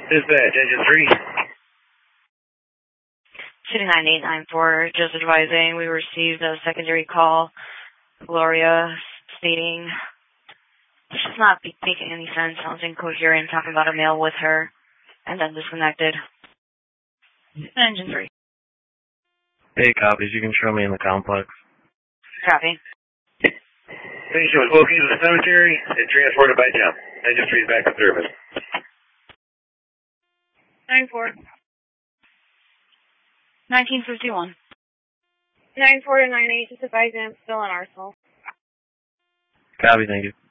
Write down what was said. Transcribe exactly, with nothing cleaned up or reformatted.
Dispatch, engine three. two nine eight nine four, just advising we received a secondary call. Gloria stating she's not making any sense, sounds incoherent, talking about a male with her, and then disconnected. Engine three. Hey, copies. You can show me in the complex. Copy. Patient was woken to the cemetery and transported by jump. Engine three is back to service. nine four. nineteen fifty-one. nine four to nine eight, just advising I'm still in Arsenal. Copy, thank you.